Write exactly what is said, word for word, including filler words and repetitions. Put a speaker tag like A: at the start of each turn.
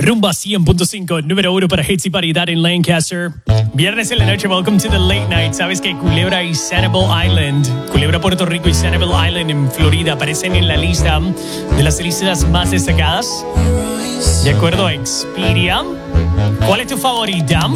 A: Rumba cien punto cinco, número uno para hits y variedad en Lancaster. Viernes en la noche, welcome to the late night. Sabes que Culebra y Sanibel Island, Culebra, Puerto Rico y Sanibel Island en Florida aparecen en la lista de las listas más destacadas. De acuerdo a Expedia. ¿Cuál es tu favorita?